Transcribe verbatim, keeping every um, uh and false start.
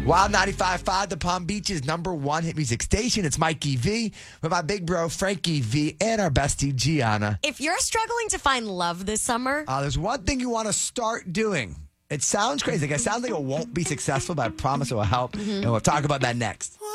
Wild ninety-five point five, the Palm Beach's number one hit music station. It's Mikey V with my big bro, Frankie V, and our bestie, Gianna. If you're struggling to find love this summer, Uh, there's one thing you want to start doing. It sounds crazy. Like, it sounds like it won't be successful, but I promise it will help. And we'll talk about that next.